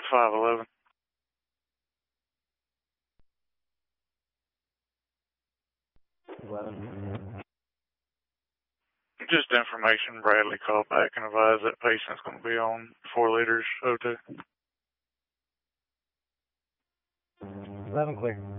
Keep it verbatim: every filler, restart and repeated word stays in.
five eleven. eleven. Just information. Bradley called back and advised that patient's going to be on four liters O two. eleven clear.